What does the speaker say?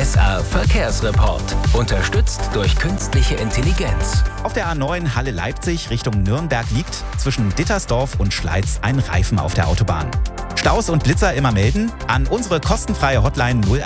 SR Verkehrsreport. Unterstützt durch künstliche Intelligenz. Auf der A9 Halle-Leipzig Richtung Nürnberg liegt zwischen Dittersdorf und Schleiz ein Reifen auf der Autobahn. Staus und Blitzer immer melden an unsere kostenfreie Hotline